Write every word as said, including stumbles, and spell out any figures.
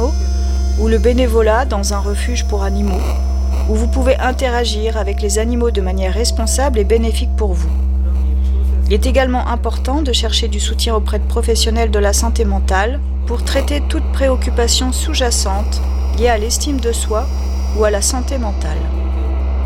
animaux ou le bénévolat dans un refuge pour animaux, où vous pouvez interagir avec les animaux de manière responsable et bénéfique pour vous. Il est également important de chercher du soutien auprès de professionnels de la santé mentale pour traiter toute préoccupation sous-jacente liée à l'estime de soi ou à la santé mentale.